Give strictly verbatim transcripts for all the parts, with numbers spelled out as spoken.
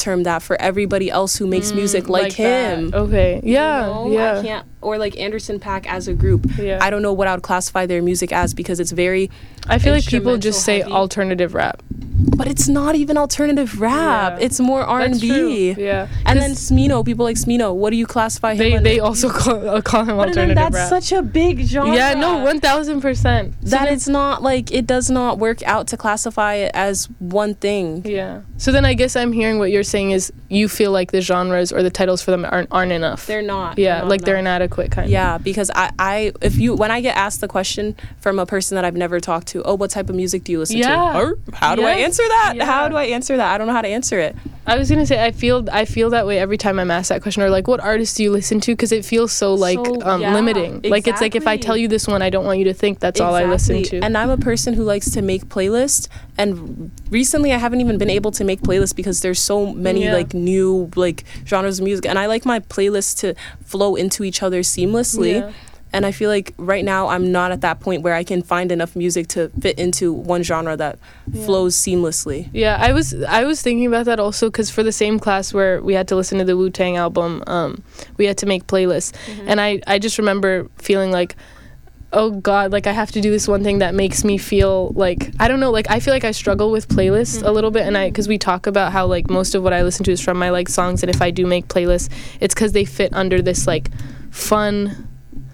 term that for everybody else who makes mm, music like, like him. That. Okay. Yeah. You know? Yeah. I can't, or like Anderson .Paak as a group. Yeah. I don't know what I would classify their music as because it's very I feel like people just say heavy. Alternative rap. But it's not even alternative rap. Yeah. It's more R and B. Yeah. And then Smino, people like Smino, what do you classify him They under? they also call, uh, call him but alternative that's rap. That's such a big genre. Yeah, no, one thousand percent. That so it's not like, it does not work out to classify it as one thing. Yeah. So then I guess I'm hearing what you're saying is you feel like the genres or the titles for them aren't, aren't enough. They're not. Yeah, they're not like enough. They're inadequate kind yeah, of. Yeah, because I, I, if you, when I get asked the question from a person that I've never talked to, oh, what type of music do you listen yeah. to? Or how do yes. I answer that? Yeah. How do I answer that? I don't know how to answer it. I was gonna say I feel I feel that way every time I'm asked that question, or like what artists do you listen to, because it feels so like so, um, yeah, limiting. Exactly. Like it's like if I tell you this one, I don't want you to think that's exactly. all I listen to. And I'm a person who likes to make playlists, and recently I haven't even been able to make playlists because there's so many yeah. like new like genres of music, and I like my playlists to flow into each other seamlessly. Yeah. And I feel like right now I'm not at that point where I can find enough music to fit into one genre that yeah. flows seamlessly. Yeah, I was I was thinking about that also because for the same class where we had to listen to the Wu-Tang album, um, we had to make playlists. Mm-hmm. And I, I just remember feeling like, oh God, like I have to do this one thing that makes me feel like, I don't know, like I feel like I struggle with playlists mm-hmm. a little bit. And I, because we talk about how like most of what I listen to is from my like songs. And if I do make playlists, it's because they fit under this like fun...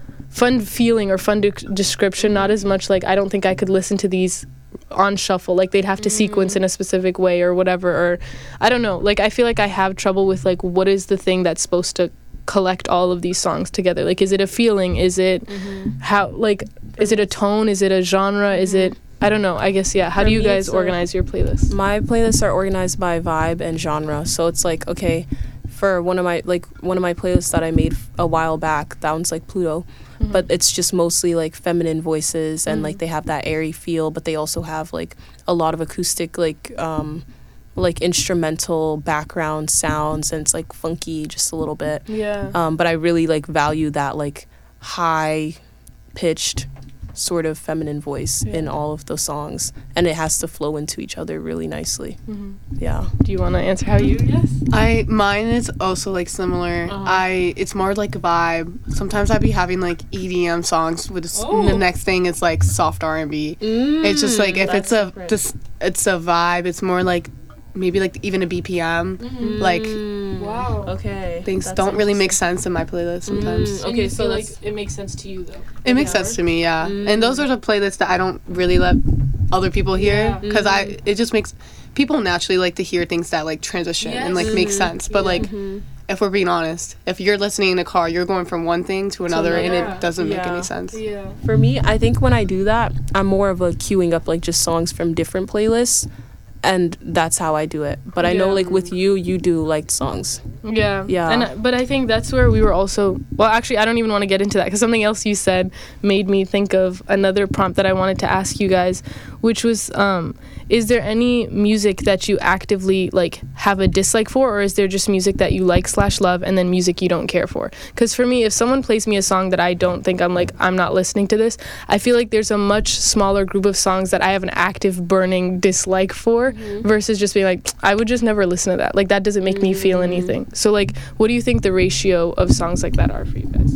fun feeling or fun de- description, not as much like I don't think I could listen to these on shuffle, like they'd have to mm. sequence in a specific way or whatever, or I don't know, like I feel like I have trouble with like what is the thing that's supposed to collect all of these songs together. Like is it a feeling, is it mm-hmm. how like is it a tone, is it a genre, mm-hmm. is it I don't know, I guess yeah how For do you me, guys organize your playlists? My playlists are organized by vibe and genre, so it's like okay, for one of my like one of my playlists that I made a while back, that one's like Pluto. Mm-hmm. But it's just mostly like feminine voices and mm-hmm. like they have that airy feel, but they also have like a lot of acoustic like um like instrumental background sounds, and it's like funky just a little bit. Yeah. Um but I really like value that like high pitched sort of feminine voice yeah. in all of the songs, and it has to flow into each other really nicely. Mm-hmm. Yeah. Do you want to answer how you? Yes. I mine is also like similar. Uh-huh. I it's more like a vibe. Sometimes I'd be having like E D M songs with oh. the next thing is like soft R and B. Mm, it's just like if it's a this it's a vibe. It's more like maybe like even a B P M. Mm-hmm. Like wow. Okay. Things That's don't really make sense in my playlist sometimes. Mm, okay, so like it makes sense to you though. It makes sense to me, yeah. Mm. And those are the playlists that I don't really let other people hear because yeah. mm. I it just makes people naturally like to hear things that like transition yes. and like mm. make sense. But yeah. like mm-hmm. if we're being honest, if you're listening in a car, you're going from one thing to another, to another. and it doesn't yeah. make any sense. Yeah. For me, I think when I do that, I'm more of a queuing up like just songs from different playlists. And that's how I do it. But I yeah. know, like, with you, you do liked songs. Yeah. Yeah. And But I think that's where we were also... Well, actually, I don't even want to get into that because something else you said made me think of another prompt that I wanted to ask you guys, which was, um, is there any music that you actively, like, have a dislike for, or is there just music that you like slash love and then music you don't care for? Because for me, if someone plays me a song that I don't think I'm, like, I'm not listening to this, I feel like there's a much smaller group of songs that I have an active, burning dislike for. Mm-hmm. Versus just being like, I would just never listen to that. Like, that doesn't make mm-hmm. me feel anything. So, like, what do you think the ratio of songs like that are for you guys?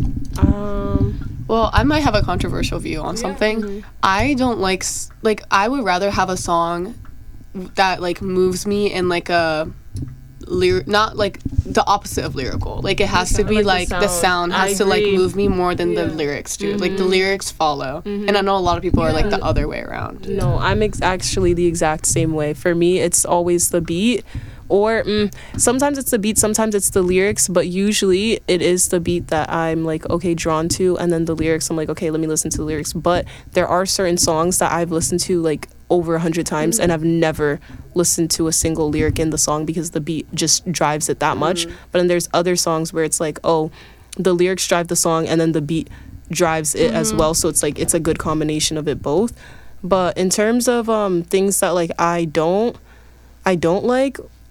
Um, well, I might have a controversial view on yeah. something. Mm-hmm. I don't like, like, I would rather have a song that, like, moves me in, like, a... Lyr- not like the opposite of lyrical, like it has to be like, like the, sound. the sound has to like move me more than yeah. the lyrics do. Mm-hmm. Like the lyrics follow, mm-hmm. and I know a lot of people yeah. are like the other way around. No, I'm ex- actually the exact same way. For me, it's always the beat, or mm, sometimes it's the beat, sometimes it's the lyrics, but usually it is the beat that I'm like okay drawn to, and then the lyrics I'm like okay, let me listen to the lyrics. But there are certain songs that I've listened to like over a hundred times mm-hmm. and I've never listened to a single lyric in the song because the beat just drives it that much. Mm-hmm. But then there's other songs where it's like, oh, the lyrics drive the song and then the beat drives it mm-hmm. as well. So it's like it's a good combination of it both. But in terms of um things that like I don't I don't like,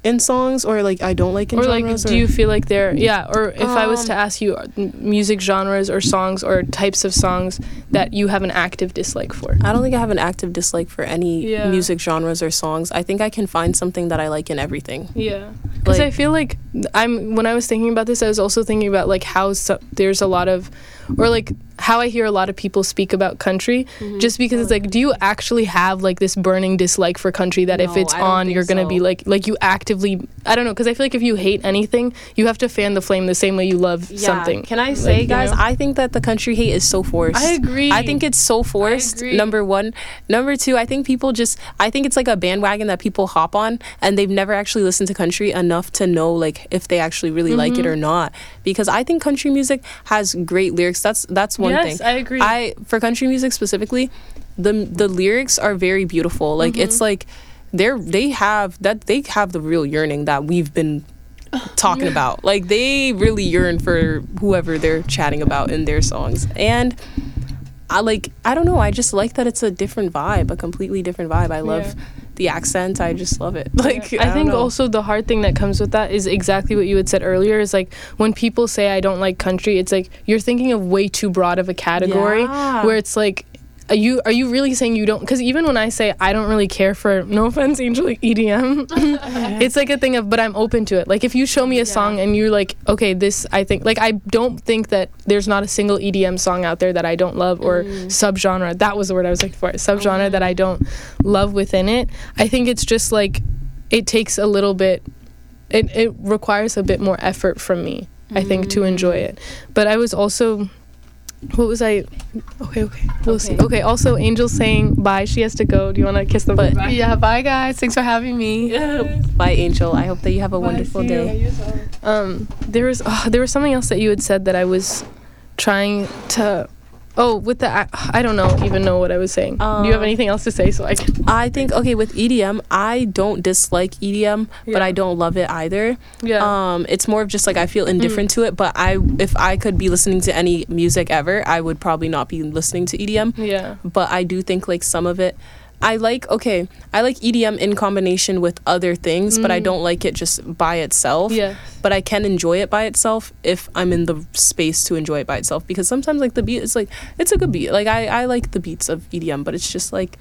in songs, or like I don't like in or genres? like do or? you feel like they're yeah or if um, I was to ask you music genres or songs or types of songs that you have an active dislike for? I don't think I have an active dislike for any yeah. music genres or songs. I think I can find something that I like in everything. Yeah, because like, I feel like I'm when I was thinking about this, I was also thinking about like how so, there's a lot of or like how I hear a lot of people speak about country, mm-hmm. just because it's like, do you actually have like this burning dislike for country that no, if it's on you're gonna so. be like like you actively I don't know, because I feel like if you hate anything you have to fan the flame the same way you love yeah. something. Can I say, like, guys, you know? I think that the country hate is so forced. I agree. I think it's so forced, number one. Number two, I think people just I think it's like a bandwagon that people hop on and they've never actually listened to country enough to know like if they actually really mm-hmm. like it or not, because I think country music has great lyrics. That's that's one yes, thing. Yes, I agree. I for country music specifically, the the lyrics are very beautiful. Like mm-hmm. it's like they're they have that they have the real yearning that we've been talking about. Like they really yearn for whoever they're chatting about in their songs. And I like I don't know, I just like that it's a different vibe, a completely different vibe. I love yeah. the accent. I just love it. Like I, I think know. Also the hard thing that comes with that is exactly what you had said earlier, is like when people say I don't like country, it's like you're thinking of way too broad of a category yeah. where it's like Are you are you really saying you don't? Because even when I say I don't really care for, no offense, Angel, like E D M, it's like a thing of, but I'm open to it. Like if you show me a yeah. song and you're like, okay, this, I think, like I don't think that there's not a single E D M song out there that I don't love, or mm. subgenre. That was the word I was looking for. Subgenre mm. that I don't love within it. I think it's just like, it takes a little bit, it, it requires a bit more effort from me, mm. I think, to enjoy it. But I was also... What was I? Okay, okay. We'll okay. see. Okay, also, Angel's saying bye. She has to go. Do you want to kiss the butt? Bye. Yeah, bye, guys. Thanks for having me. Yeah. Bye, Angel. I hope that you have a bye, wonderful day. Um, there was oh, there was something else that you had said that I was trying to... Oh, with the... I, I don't know even know what I was saying. Um, Do you have anything else to say so I can... I think, okay, with E D M, I don't dislike E D M, yeah. but I don't love it either. Yeah. Um, it's more of just like I feel indifferent mm. to it, but I if I could be listening to any music ever, I would probably not be listening to E D M. Yeah. But I do think like some of it... I like, okay, I like E D M in combination with other things, mm. but I don't like it just by itself. Yeah. But I can enjoy it by itself if I'm in the space to enjoy it by itself. Because sometimes, like, the beat is, like, it's a good beat. Like, I, I like the beats of E D M, but it's just, like,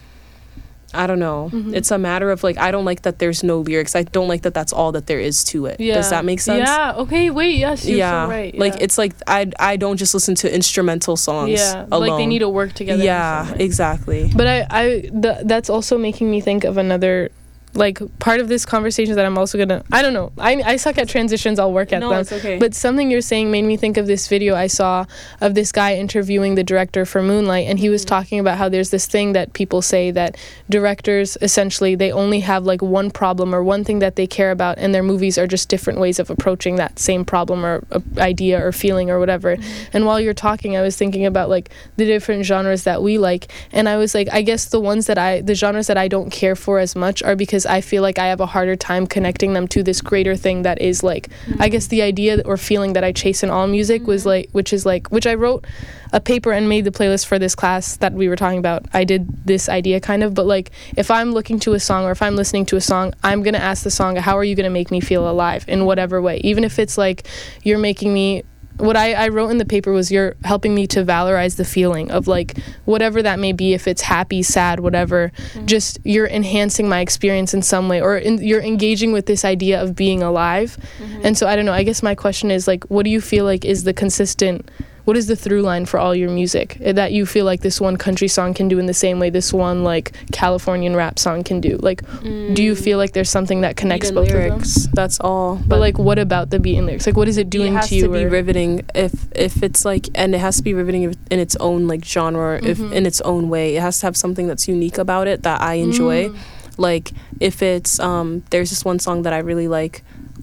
I don't know. Mm-hmm. It's a matter of, like, I don't like that there's no lyrics. I don't like that that's all that there is to it. Yeah. Does that make sense? Yeah. Okay, wait, yes, you're yeah. so right. Yeah. Like, it's like, I, I don't just listen to instrumental songs Yeah, alone. like, they need to work together. Yeah, exactly. But I, I th- that's also making me think of another... like part of this conversation that I'm also gonna I don't know I, I suck at transitions. I'll work at no, them. It's okay. But something you're saying made me think of this video I saw of this guy interviewing the director for Moonlight, and he was mm-hmm. talking about how there's this thing that people say that directors essentially they only have like one problem or one thing that they care about, and their movies are just different ways of approaching that same problem or uh, idea or feeling or whatever. Mm-hmm. And while you're talking, I was thinking about like the different genres that we like, and I was like, I guess the ones that I the genres that I don't care for as much are because I feel like I have a harder time connecting them to this greater thing that is like mm-hmm. I guess the idea or feeling that I chase in all music mm-hmm. was like which is like which I wrote a paper and made the playlist for this class that we were talking about. I did this idea kind of, but like if I'm looking to a song or if I'm listening to a song, I'm gonna ask the song, how are you gonna make me feel alive in whatever way, even if it's like you're making me what I, I wrote in the paper was you're helping me to valorize the feeling of like whatever that may be, if it's happy, sad, whatever, mm-hmm. just you're enhancing my experience in some way, or in, you're engaging with this idea of being alive. Mm-hmm. And so I don't know, I guess my question is like, what do you feel like is the consistent, what is the through line for all your music that you feel like this one country song can do in the same way this one like Californian rap song can do? Like mm. do you feel like there's something that connects both lyrics, of them? That's all. But, but like what about the beat and lyrics? Like what is it doing to you? It has to be riveting if if it's like, and it has to be riveting in its own like genre, mm-hmm. if in its own way. It has to have something that's unique about it that I enjoy. Mm. Like if it's um there's this one song that I really like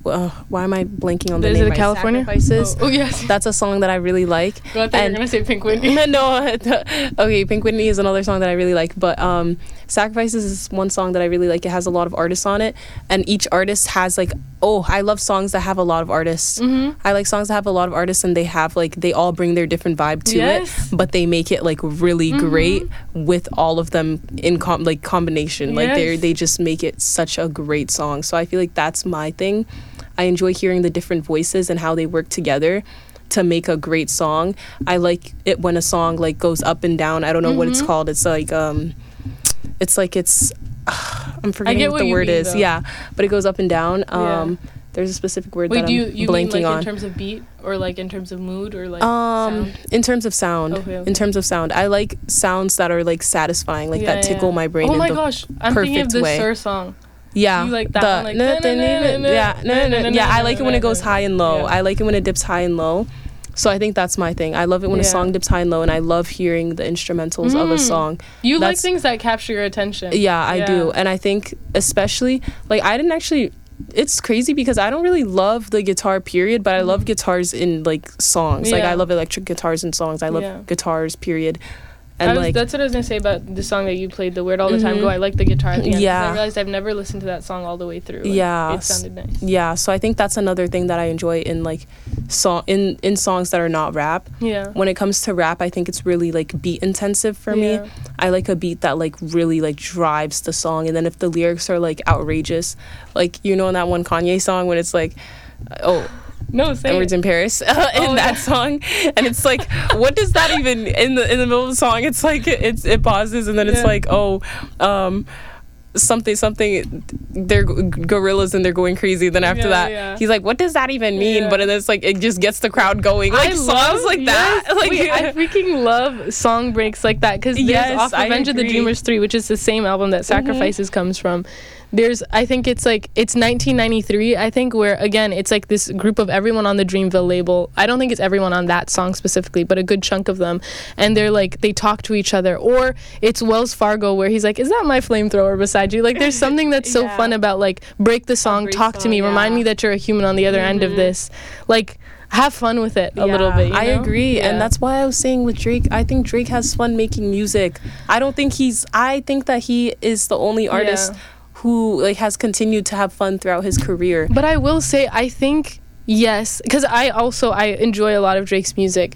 uh, why am I blanking on the Is name? it right? California? Sacrifices. Oh, oh yes. That's a song that I really like. Well, I thought you were gonna say Pink Whitney. No, okay, Pink Whitney is another song that I really like, but um, Sacrifices is one song that I really like. It has a lot of artists on it, and each artist has like, oh, I love songs that have a lot of artists. Mm-hmm. I like songs that have a lot of artists, and they have like, they all bring their different vibe to Yes. it, but they make it like really Mm-hmm. great with all of them in com- like combination. Like they Yes. they just make it such a great song. So I feel like that's my thing. I enjoy hearing the different voices and how they work together to make a great song. I like it when a song like goes up and down. I don't know mm-hmm. what it's called. It's like um it's like it's uh, I'm forgetting what, what the word mean, is. though. Yeah, but it goes up and down. Um Yeah. There's a specific word Wait, that do I'm you, you blanking mean like on. in terms of beat or like in terms of mood or like um sound? in terms of sound. Okay, okay. In terms of sound. I like sounds that are like satisfying, like Yeah, that tickle yeah. my brain Oh in my the gosh, I'm thinking of perfect the way. Sir song. Yeah, You like that the, one, like, nothing even- yeah, no, no, no. Yeah, I like it when it goes high and low. Yeah. I like it when it dips high and low. So I think that's my thing. I love it when a Yeah. song dips high and low, and I love hearing the instrumentals of a Mm. song. You like That's- things that capture your attention. Yeah, I do. And I think especially, like, I didn't actually, it's crazy because I don't really love the guitar period, but I love guitars in like songs. Like Yeah. I love electric guitars in songs. I love Yeah. guitars period. I And was, like, that's what I was gonna say about the song that you played, "The Word All the Time Mhm. Go." I like the guitar at the end. 'Cause Yeah. I realized I've never listened to that song all the way through. Like, Yeah. it sounded nice. yeah, so I think that's another thing that I enjoy in like song in in songs that are not rap. Yeah. When it comes to rap, I think it's really like beat intensive for Yeah. me. I like a beat that like really like drives the song, and then if the lyrics are like outrageous, like you know in that one Kanye song when it's like, oh, No, say Edwards it. in Paris in Oh, that yeah. song, and it's like, what does that even in the in the middle of the song? It's like it's it pauses, and then it's Yeah. like, oh, um. something something they're g- gorillas and they're going crazy, then after Yeah, that yeah. he's like, what does that even mean? Yeah. But then it's like it just gets the crowd going, like I songs love- like that. yes. Like Wait, I freaking love song breaks like that because there's Yes, off I Revenge of the agree. Dreamers three, which is the same album that Sacrifices comes from. There's, I think it's like, it's nineteen ninety-three, I think, where again, it's like this group of everyone on the Dreamville label. I don't think it's everyone on that song specifically, but a good chunk of them. And they're like, they talk to each other. Or it's Wells Fargo where he's like, is that my flamethrower beside you? Like, there's something that's so Yeah. fun about like, break the song, break talk to song, me, remind yeah. me that you're a human on the other end of this. Like, have fun with it a little Yeah, bit. You I know? agree, Yeah. and that's why I was saying with Drake, I think Drake has fun making music. I don't think he's. I think that he is the only artist Yeah. who like has continued to have fun throughout his career. But I will say, I think, yes, because I also, I enjoy a lot of Drake's music.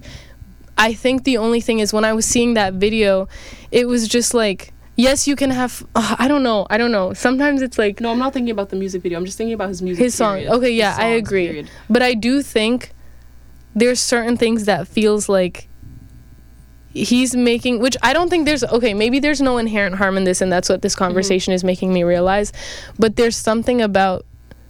I think the only thing is when I was seeing that video, it was just like, yes, you can have, uh, I don't know, I don't know. Sometimes it's like, No, I'm not thinking about the music video. I'm just thinking about his music. his song. period. Okay, yeah, His I songs, agree. period. But I do think there's certain things that feels like he's making, which I don't think there's, okay, maybe there's no inherent harm in this, and that's what this conversation is making me realize. But there's something about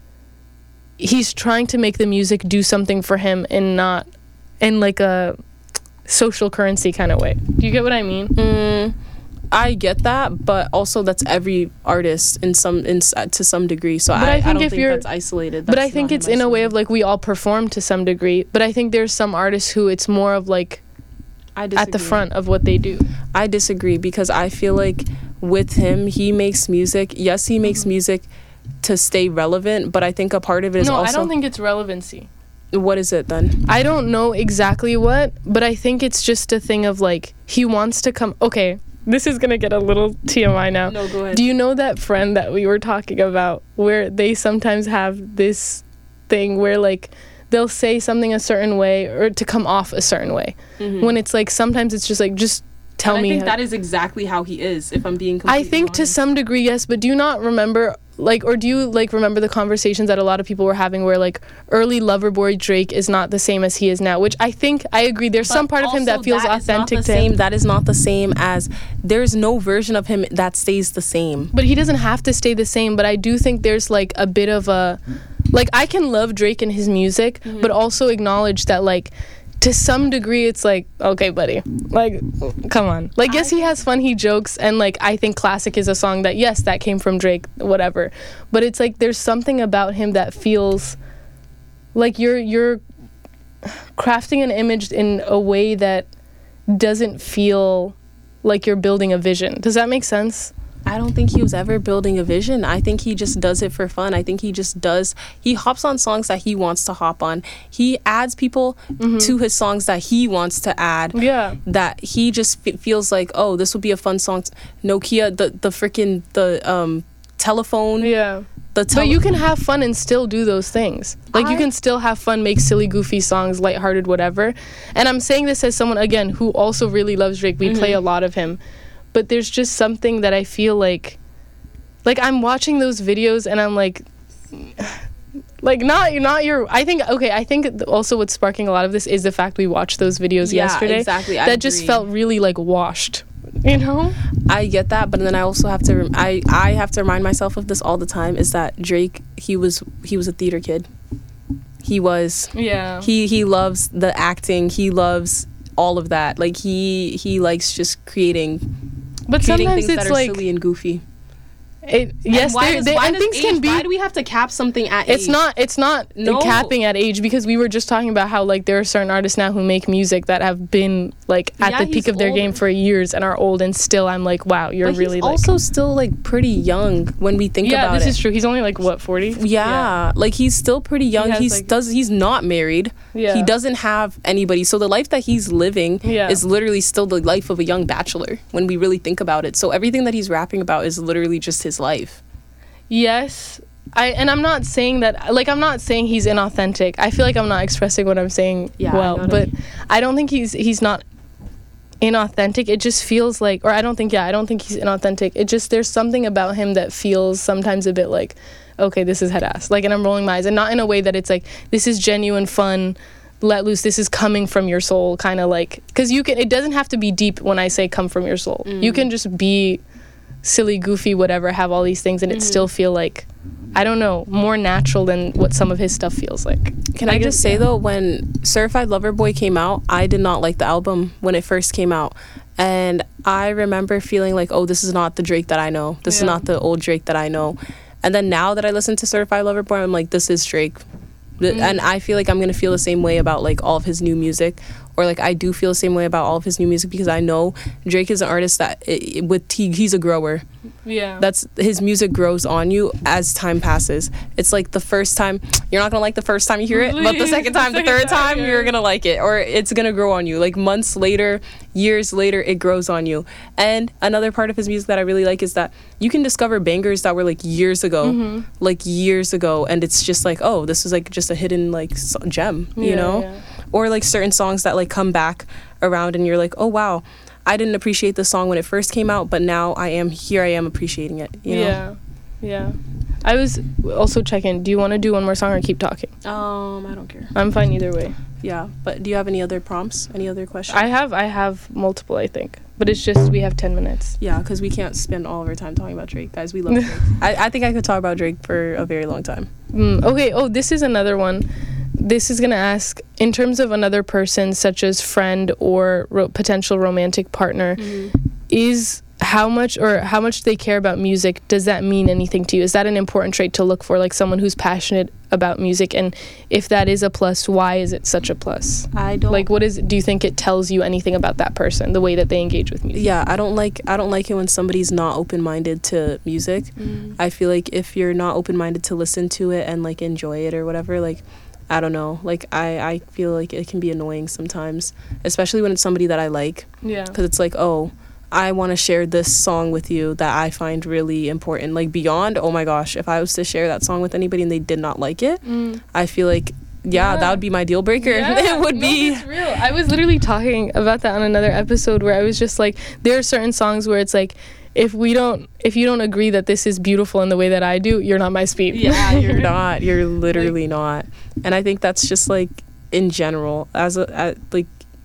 he's trying to make the music do something for him and not in like a social currency kind of way. Do you get what I mean? Mm, I get that, but also that's every artist in some in s- to some degree. So But I, I think I don't if think you're- that's isolated. But I That's think not it's him in a way of isolated. like we all perform to some degree. But I think there's some artists who it's more of like I at the disagree. front of what they do. I disagree because I feel like with him, he makes music. Yes, he makes music to stay relevant, but I think a part of it is No, also. I don't think it's relevancy. What is it then? I don't know exactly what, but I think it's just a thing of like he wants to come. Okay, this is gonna get a little T M I now. No, go ahead. Do you know that friend that we were talking about where they sometimes have this thing where like they'll say something a certain way or to come off a certain way Mhm. when it's like sometimes it's just like just tell And me. I think how- that is exactly how he is. If I'm being. I completely think to honest. some degree, yes, but do you not remember, like, or do you, like, remember the conversations that a lot of people were having where, like, early Loverboy Drake is not the same as he is now, which I think, I agree, there's But some part of him that also feels that is not authentic the to same. him. That is not the same as. There's no version of him that stays the same. But he doesn't have to stay the same, but I do think there's, like, a bit of a, like, I can love Drake and his music, Mm-hmm. but also acknowledge that, like, to some degree, it's like, okay, buddy, like, come on. Like, yes, he has fun, he jokes, and, like, I think Classic is a song that, yes, that came from Drake, whatever. But it's like, there's something about him that feels like you're, you're crafting an image in a way that doesn't feel like you're building a vision. Does that make sense? I don't think he was ever building a vision. I think he just does it for fun. I think he just does, he hops on songs that he wants to hop on. He adds people mm-hmm. to his songs that he wants to add. Yeah. That he just f- feels like, oh, this would be a fun song. Nokia, the, the freaking, the um, telephone. Yeah. The tele- but you can have fun and still do those things. Like, I, you can still have fun, make silly, goofy songs, lighthearted, whatever. And I'm saying this as someone, again, who also really loves Drake. We mm-hmm. play a lot of him. But there's just something that I feel like, like I'm watching those videos and I'm like, like not not your. I think okay. I think also what's sparking a lot of this is the fact we watched those videos yeah, yesterday. Exactly. I that agree. Just felt really like washed. You know. I get that, but then I also have to. Rem- I I have to remind myself of this all the time. Is that Drake? He was he was a theater kid. He was. Yeah. He he loves the acting. He loves all of that. Like he he likes just creating. But creating sometimes things it's that are like silly and goofy. It, yes, why they, does, they, why and does things age, can be. Why do we have to cap something at it's age? not. It's not No. capping at age, because we were just talking about how like there are certain artists now who make music that have been like at Yeah, the peak he's of their older. game for years and are old, and still I'm like, wow, you're But really he's like. also still like pretty young when we think yeah, about this it. is true. He's only like what forty. Yeah, yeah, like he's still pretty young. He has, he's like- does he's not married. Yeah. He doesn't have anybody. So the life that he's living Yeah. is literally still the life of a young bachelor when we really think about it. So everything that he's rapping about is literally just his life. Yes. I and I'm not saying that like I'm not saying he's inauthentic. I feel like I'm not expressing what I'm saying Yeah, I well, know what but I mean. I don't think he's he's not inauthentic. It just feels like, or I don't think yeah, I don't think he's inauthentic. It just there's something about him that feels sometimes a bit like, okay, this is head ass. Like, and I'm rolling my eyes, and not in a way that it's like this is genuine fun, let loose, this is coming from your soul, kind of like, because you can, it doesn't have to be deep when I say come from your soul. Mm. You can just be silly, goofy, whatever, have all these things and it Mm-hmm. still feel like, I don't know, more natural than what some of his stuff feels like. Can I, I just say, yeah. though, when Certified Lover Boy came out, I did not like the album when it first came out. And I remember feeling like, oh, this is not the Drake that I know. This yeah. is not the old Drake that I know. And then now that I listen to Certified Lover Boy, I'm like, this is Drake. Mm-hmm. And I feel like I'm going to feel the same way about, like, all of his new music. Or, like, I do feel the same way about all of his new music because I know Drake is an artist that, it, with he, he's a grower. Yeah. That's, his music grows on you as time passes. It's like the first time, you're not gonna like the first time you hear it, but the second time, the, the third time, time you're gonna like it. Or it's gonna grow on you. Like months later, years later, it grows on you. And another part of his music that I really like is that you can discover bangers that were like years ago, mm-hmm. like years ago. And it's just like, oh, this is like just a hidden like gem, you yeah, know? Yeah. Or like certain songs that like come back around and you're like, oh, wow. I didn't appreciate the song when it first came out, but now I am here. I am appreciating it. You know? Yeah, yeah. I was also checking. Do you want to do one more song or keep talking? Um, I don't care. I'm fine either way. Yeah, but do you have any other prompts? Any other questions? I have. I have multiple. I think, but it's just we have ten minutes. Yeah, because we can't spend all of our time talking about Drake, guys. We love Drake. I, I think I could talk about Drake for a very long time. Mm, okay. Oh, this is another one. This is going to ask, in terms of another person, such as friend or ro- potential romantic partner, mm-hmm. is how much or how much they care about music, does that mean anything to you? Is that an important trait to look for, like someone who's passionate about music? And if that is a plus, why is it such a plus? I don't like what is do you think it tells you anything about that person, the way that they engage with music? Yeah, I don't like I don't like it when somebody's not open-minded to music. Mm. I feel like if you're not open-minded to listen to it and like enjoy it or whatever, like I don't know, like I, I feel like it can be annoying sometimes, especially when it's somebody that I like. Yeah. Because it's like, oh, I want to share this song with you that I find really important. Like beyond, oh my gosh, if I was to share that song with anybody and they did not like it, mm. I feel like, yeah, yeah, that would be my deal breaker. Yeah. It would no, be. It's real. I was literally talking about that on another episode where I was just like, there are certain songs where it's like, if we don't, if you don't agree that this is beautiful in the way that I do, you're not my speed. Yeah, you're not. You're literally like, not. And I think that's just like in general, as a as, like,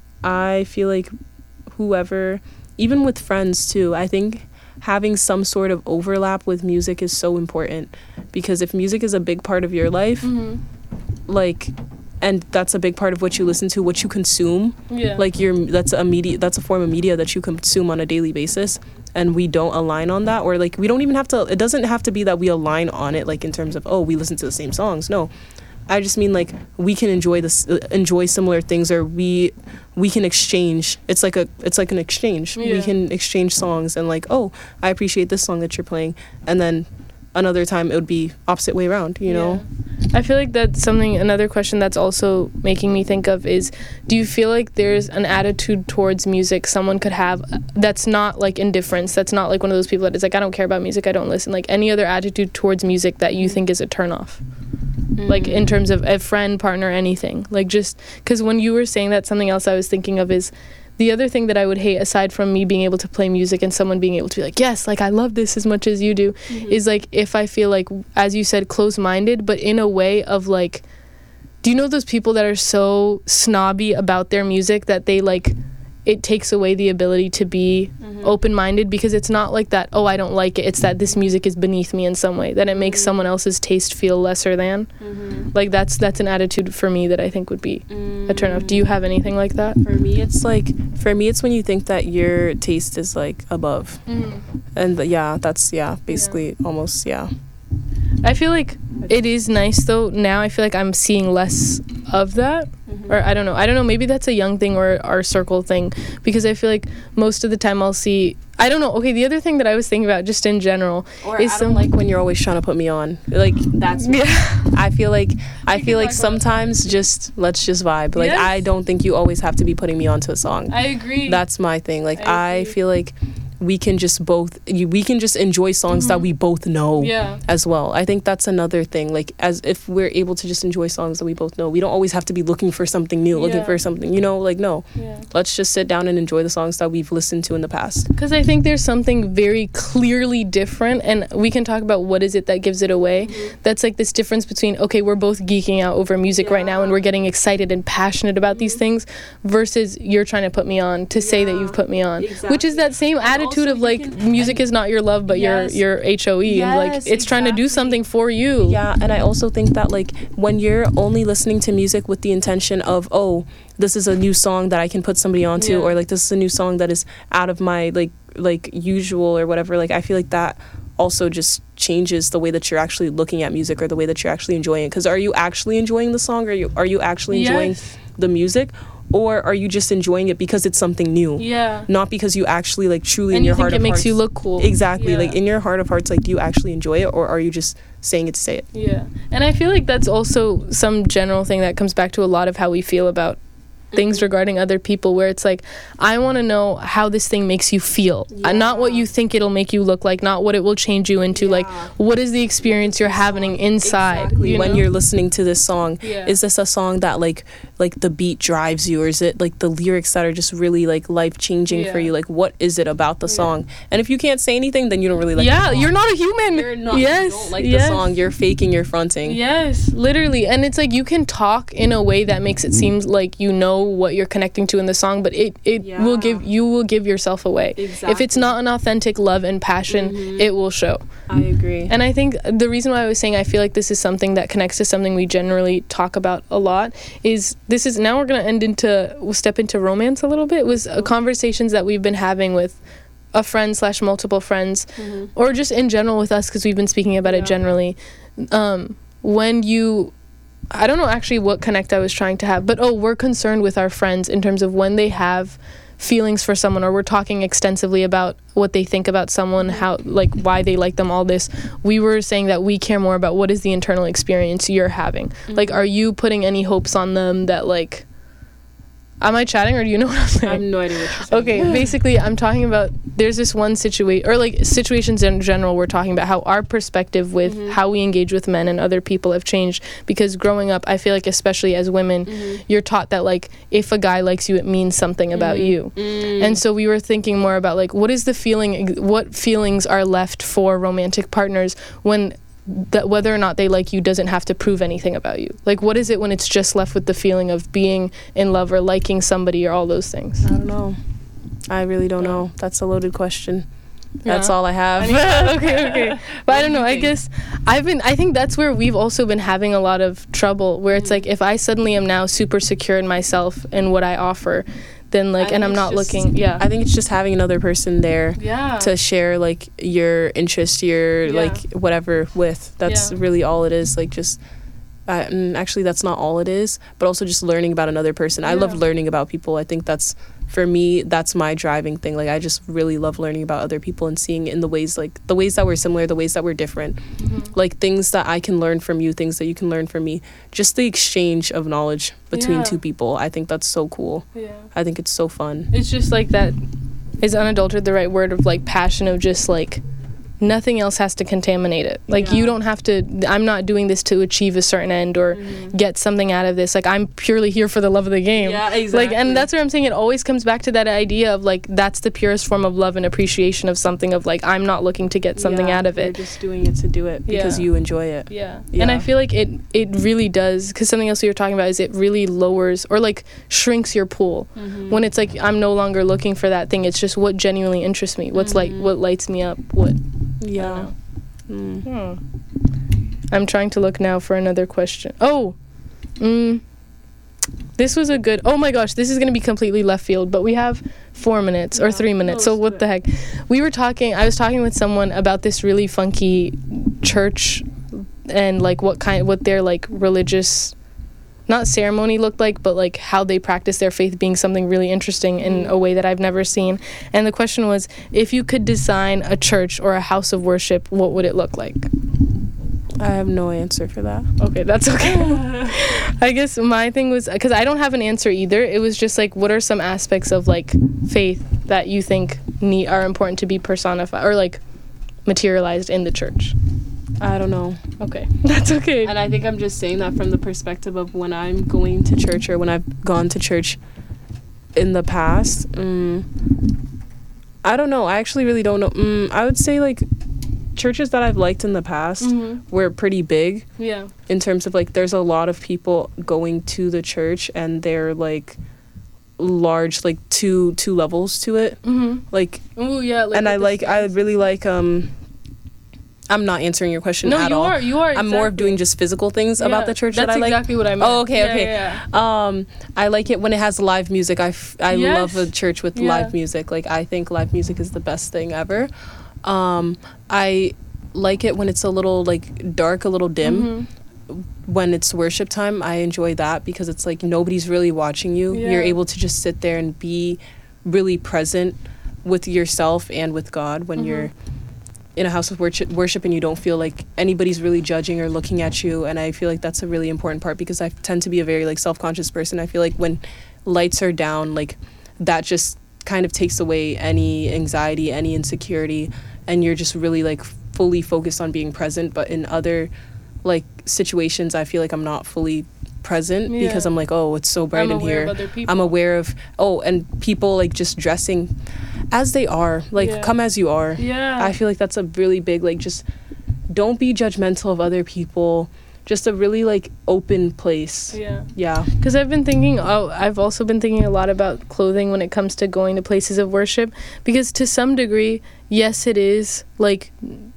I feel like whoever, even with friends too, I think having some sort of overlap with music is so important, because if music is a big part of your life, mm-hmm. like, and that's a big part of what you listen to, what you consume. Yeah. Like you're that's a media that's a form of media that you consume on a daily basis, and we don't align on that, or like we don't even have to, it doesn't have to be that we align on it like in terms of, oh, we listen to the same songs. No. I just mean like we can enjoy this, uh, enjoy similar things, or we we can exchange. It's like a it's like an exchange. Yeah. We can exchange songs and like, oh, I appreciate this song that you're playing, and then another time it would be opposite way around, you know. I feel like that's something, another question that's also making me think of is, do you feel like there's an attitude towards music someone could have that's not like indifference, that's not like one of those people that is like, I don't care about music, I don't listen, like any other attitude towards music that you think is a turnoff? Mm. Like in terms of a friend, partner, anything. Like just, because when you were saying that, something else I was thinking of is, the other thing that I would hate, aside from me being able to play music and someone being able to be like, yes, like I love this as much as you do, mm-hmm. is like if I feel like, as you said, closed-minded, but in a way of like, do you know those people that are so snobby about their music that they like, it takes away the ability to be mm-hmm. open-minded, because it's not like that, oh, I don't like it, it's that this music is beneath me in some way, that it makes mm-hmm. someone else's taste feel lesser than. Mm-hmm. Like that's that's an attitude for me that I think would be mm-hmm. a turn-off. Do you have anything like that? For me, it's like, for me, it's when you think that your taste is like above. Mm-hmm. And the, yeah, that's, yeah, basically yeah. almost, yeah. I feel like it is nice though. Now I feel like I'm seeing less of that. Mm-hmm. Or I don't know. I don't know. Maybe that's a young thing or our circle thing, because I feel like most of the time I'll see. I don't know. Okay, the other thing that I was thinking about just in general or is I some don't like when you're always trying to put me on. Like that's yeah. I feel like I feel like sometimes just let's just vibe. Like yes. I don't think you always have to be putting me onto a song. I agree. That's my thing. Like I, I feel like we can just both you, we can just enjoy songs mm-hmm. that we both know yeah. as well. I think that's another thing, like as if we're able to just enjoy songs that we both know, we don't always have to be looking for something new, looking yeah. for something, you know, like no yeah. let's just sit down and enjoy the songs that we've listened to in the past, because I think there's something very clearly different, and we can talk about what is it that gives it away. Mm-hmm. That's like this difference between, okay, we're both geeking out over music yeah. right now and we're getting excited and passionate about mm-hmm. these things, versus you're trying to put me on to yeah. say that you've put me on, exactly. which is that same and attitude of like can, music is not your love but yes. your your H O E yes, and like it's exactly. trying to do something for you. Yeah, and I also think that like when you're only listening to music with the intention of, oh, this is a new song that I can put somebody onto yeah. or like this is a new song that is out of my like like usual or whatever, like I feel like that also just changes the way that you're actually looking at music or the way that you're actually enjoying it. Because are you actually enjoying the song, or are you are you actually enjoying yes. the music, or are you just enjoying it because it's something new? Yeah. Not because you actually like truly and in your you think heart it of makes hearts, you look cool. Exactly. Yeah. Like in your heart of hearts, like do you actually enjoy it, or are you just saying it to say it? Yeah. And I feel like that's also some general thing that comes back to a lot of how we feel about things regarding other people, where it's like, I want to know how this thing makes you feel, yeah. uh, not what you think it'll make you look like, not what it will change you into, yeah. like what is the experience you're having inside. Exactly. You when know? You're listening to this song, yeah. is this a song that like like the beat drives you, or is it like the lyrics that are just really like life changing yeah. for you? Like what is it about the yeah. song? And if you can't say anything, then you don't really like yeah the song. You're not a human. You're not, yes you don't like yes. the song, you're faking, you're fronting. Yes, literally. And it's like you can talk in a way that makes it seem like you know what you're connecting to in the song, but it it yeah. will give you will give yourself away. Exactly. If it's not an authentic love and passion, mm-hmm. it will show. I agree. And I think the reason why I was saying I feel like this is something that connects to something we generally talk about a lot is this is now we're gonna end into we'll step into romance a little bit, was uh, conversations that we've been having with a friend slash multiple friends, mm-hmm. or just in general with us, because we've been speaking about yeah. it generally. Um, when you I don't know actually what connect I was trying to have, but oh, we're concerned with our friends in terms of when they have feelings for someone, or we're talking extensively about what they think about someone, how like why they like them, all this. We were saying that we care more about what is the internal experience you're having. Mm-hmm. Like, are you putting any hopes on them that like, am I chatting or do you know what I'm saying? I have no idea what you're saying. Okay, basically I'm talking about, there's this one situation, or like situations in general, we're talking about how our perspective with mm-hmm. how we engage with men and other people have changed, because growing up, I feel like especially as women, mm-hmm. you're taught that like if a guy likes you, it means something mm-hmm. about you. Mm-hmm. And so we were thinking more about like what is the feeling, what feelings are left for romantic partners when that whether or not they like you doesn't have to prove anything about you. Like what is it when it's just left with the feeling of being in love or liking somebody or all those things? I don't know. I really don't know. That's a loaded question. That's yeah. all I have. okay, okay. But I don't know. I guess I've been, I think that's where we've also been having a lot of trouble, where it's like if I suddenly am now super secure in myself and what I offer, then like, and I'm not just, looking, yeah. I think it's just having another person there yeah. to share like your interest, your yeah. like whatever with. That's yeah. really all it is. Like just I, and actually that's not all it is, but also just learning about another person. Yeah. I love learning about people. I think that's, for me, that's my driving thing. Like, I just really love learning about other people and seeing in the ways, like, the ways that we're similar, the ways that we're different. Mm-hmm. Like, things that I can learn from you, things that you can learn from me. Just the exchange of knowledge between yeah. two people. I think that's so cool. Yeah. I think it's so fun. It's just, like, that, is unadulterated the right word of, like, passion of just, like, nothing else has to contaminate it. Like, yeah. you don't have to, I'm not doing this to achieve a certain end or mm-hmm. get something out of this. Like, I'm purely here for the love of the game. Yeah, exactly. Like, and that's what I'm saying. It always comes back to that idea of, like, that's the purest form of love and appreciation of something of, like, I'm not looking to get something yeah, out of it. You're just doing it to do it because yeah. you enjoy it. Yeah. yeah. And I feel like it, it really does, because something else we were talking about is it really lowers or, like, shrinks your pool. Mm-hmm. When it's, like, I'm no longer looking for that thing. It's just what genuinely interests me. What's, mm-hmm. like, what lights me up. What... Yeah. Mm. Hmm. I'm trying to look now for another question. Oh, mm, this was a good. Oh my gosh, this is gonna be completely left field, but we have four minutes yeah. or three minutes. No, so what the heck? We were talking. I was talking with someone about this really funky church, and like what kind, what their like religious, not ceremony looked like, but like how they practice their faith being something really interesting in a way that I've never seen. And the question was, if you could design a church or a house of worship, what would it look like? I have no answer for that. Okay, that's okay. I guess my thing was, because I don't have an answer either. It was just like, what are some aspects of like faith that you think need, are important to be personified or like materialized in the church? I don't know. Okay. That's okay. And I think I'm just saying that from the perspective of when I'm going to church or when I've gone to church in the past. Um, I don't know. I actually really don't know. Um, I would say, like, churches that I've liked in the past mm-hmm. were pretty big. Yeah. In terms of, like, there's a lot of people going to the church and they're, like, large, like, two two levels to it. Mm-hmm. Like, oh yeah. Like and I like, I really like, um... I'm not answering your question no, at you all. No, you are. You are. I'm exactly. more of doing just physical things yeah, about the church that I like. That's exactly what I meant. Oh, okay, yeah, okay. Yeah, yeah. Um, I like it when it has live music. I, f- I yes. love a church with yeah. live music. Like, I think live music is the best thing ever. Um, I like it when it's a little, like, dark, a little dim. Mm-hmm. When it's worship time, I enjoy that because it's, like, nobody's really watching you. Yeah. You're able to just sit there and be really present with yourself and with God when mm-hmm. you're in a house of worship, worship and you don't feel like anybody's really judging or looking at you. And I feel like that's a really important part because I tend to be a very like self-conscious person. I feel like when lights are down, like that just kind of takes away any anxiety, any insecurity, and you're just really like fully focused on being present. But in other like situations, I feel like I'm not fully present yeah. because I'm like, oh, it's so bright I'm in here. I'm aware of, oh, and people like just dressing as they are, like yeah. come as you are. Yeah. I feel like that's a really big, like, just don't be judgmental of other people. Just a really like open place. Yeah. Yeah. Because I've been thinking, oh, I've also been thinking a lot about clothing when it comes to going to places of worship. Because to some degree, yes, it is like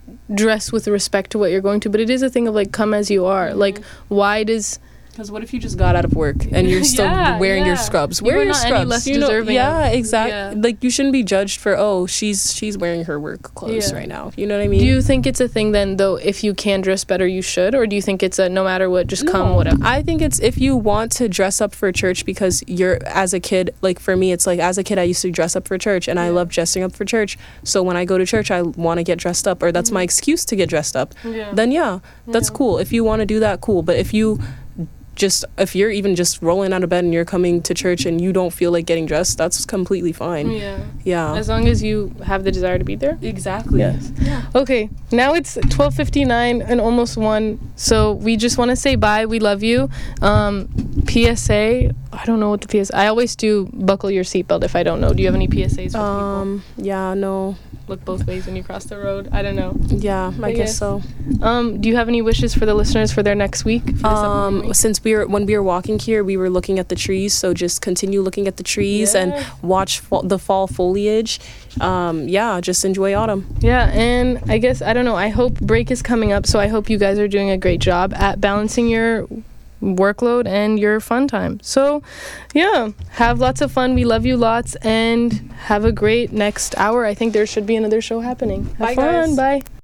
dress with respect to what you're going to, but it is a thing of like come as you are. Mm-hmm. Like, why does... Because what if you just got out of work and you're still yeah, wearing yeah. your scrubs? You Wear your not scrubs. Any less you know, deserving yeah, of, exactly. Yeah. Like you shouldn't be judged for oh she's she's wearing her work clothes yeah. right now. You know what I mean? Do you think it's a thing then though? If you can dress better, you should, or do you think it's a no matter what, just no, come whatever? I think it's if you want to dress up for church because you're as a kid. Like for me, it's like as a kid I used to dress up for church and yeah. I love dressing up for church. So when I go to church, I want to get dressed up, or that's mm-hmm. my excuse to get dressed up. Yeah. Then yeah, that's yeah. cool. If you want to do that, cool. But if you just if you're even just rolling out of bed and you're coming to church and you don't feel like getting dressed, that's completely fine. Yeah. Yeah. As long as you have the desire to be there. Exactly. Yes. Yeah. Okay. Now it's twelve fifty-nine and almost one. So we just want to say bye. We love you. Um, P S A. I don't know what the P S A. I always do buckle your seatbelt if I don't know. Do you have any P S As for um, people? Yeah. No. Look both ways when you cross the road. I don't know. Yeah, I guess so. Um, do you have any wishes for the listeners for their next week? Um, week? Since we were when we were walking here, we were looking at the trees. So just continue looking at the trees yeah. and watch fa- the fall foliage. Um, yeah, just enjoy autumn. Yeah, and I guess I don't know. I hope break is coming up, so I hope you guys are doing a great job at balancing your workload and your fun time. So yeah, have lots of fun. We love you lots, and have a great next hour. I think there should be another show happening. Have Bye, fun. guys. Bye.